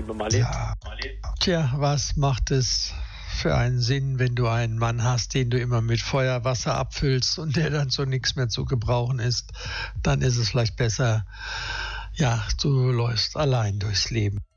wie man mal lebt. Ja. Tja, was macht es für einen Sinn, wenn du einen Mann hast, den du immer mit Feuer, Wasser abfüllst und der dann so nichts mehr zu gebrauchen ist? Dann ist es vielleicht besser, ja, du läufst allein durchs Leben.